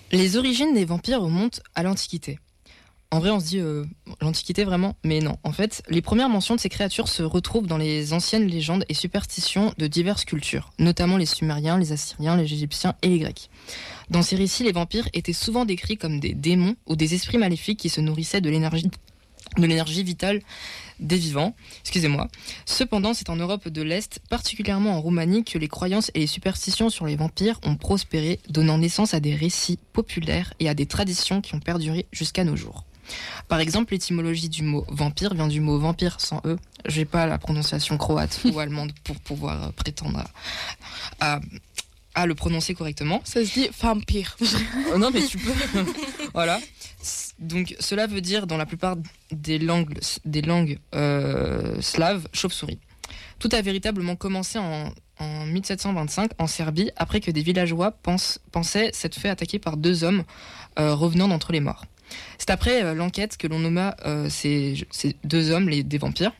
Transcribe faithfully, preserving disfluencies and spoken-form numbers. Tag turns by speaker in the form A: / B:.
A: Les origines des vampires remontent à l'Antiquité. En vrai, on se dit euh, l'Antiquité vraiment, mais non. En fait, les premières mentions de ces créatures se retrouvent dans les anciennes légendes et superstitions de diverses cultures, notamment les Sumériens, les Assyriens, les Égyptiens et les Grecs. Dans ces récits, les vampires étaient souvent décrits comme des démons ou des esprits maléfiques qui se nourrissaient de l'énergie, de l'énergie vitale des vivants. Excusez-moi. Cependant, c'est en Europe de l'Est, particulièrement en Roumanie, que les croyances et les superstitions sur les vampires ont prospéré, donnant naissance à des récits populaires et à des traditions qui ont perduré jusqu'à nos jours. Par exemple, l'étymologie du mot vampire vient du mot vampire sans E. J'ai pas la prononciation croate ou allemande pour pouvoir prétendre à, à, à le prononcer correctement.
B: Ça se dit vampire.
A: Oh non, mais tu peux. Voilà. Donc, cela veut dire, dans la plupart des langues, des langues euh, slaves, chauve-souris. Tout a véritablement commencé en, en mille sept cent vingt-cinq en Serbie, après que des villageois pense, pensaient s'être fait attaquer par deux hommes euh, revenant d'entre les morts. C'est après euh, l'enquête que l'on nomma euh, ces, ces deux hommes les, des vampires.